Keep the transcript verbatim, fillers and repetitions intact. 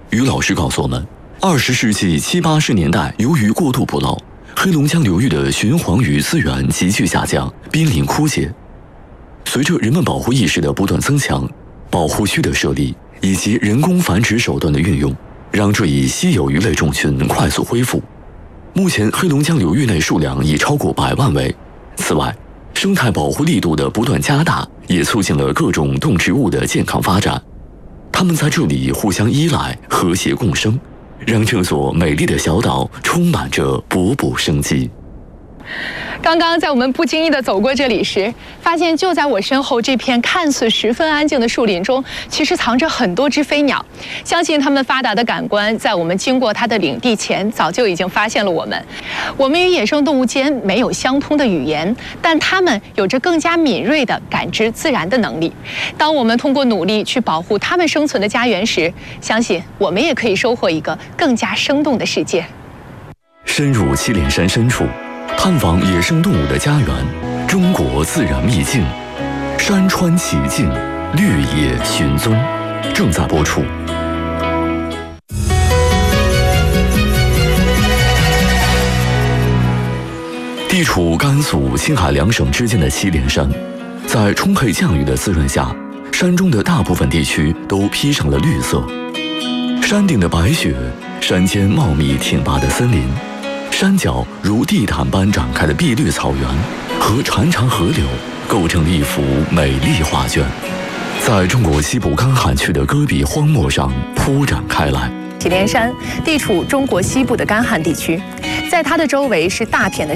于老师告诉我们，二十世纪七八十年代，由于过度捕捞，黑龙江流域的鲟黄鱼资源急剧下降，濒临枯竭。随着人们保护意识的不断增强，保护区的设立以及人工繁殖手段的运用，让这一稀有鱼类种群快速恢复。目前，黑龙江流域内数量已超过百万尾。此外，生态保护力度的不断加大，也促进了各种动植物的健康发展。它们在这里互相依赖，和谐共生，让这座美丽的小岛充满着勃勃生机。 刚刚在我们不经意地走过这里时，发现就在我身后这片看似十分安静的树林中，其实藏着很多只飞鸟。相信它们发达的感官，在我们经过它的领地前，早就已经发现了我们。我们与野生动物间没有相通的语言，但它们有着更加敏锐的感知自然的能力。当我们通过努力去保护它们生存的家园时，相信我们也可以收获一个更加生动的世界。 深入祁连山深处，探访野生动物的家园，中国自然秘境，山川奇境，绿野寻踪，正在播出。地处甘肃、青海两省之间的祁连山，在充沛降雨的滋润下，山中的大部分地区都披上了绿色。山顶的白雪，山间茂密挺拔的森林，山脚如地毯般展开的碧绿草原和潺潺河流，构成了一幅美丽画卷，在中国西部干旱区的戈壁荒漠上铺展开来。 祁连山地处中国西部的干旱地区，在它的周围是大片的